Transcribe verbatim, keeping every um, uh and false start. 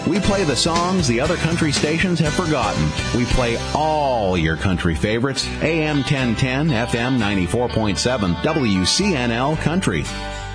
We play the songs the other country stations have forgotten. We play all your country favorites. A M ten ten, F M ninety-four point seven, W C N L Country.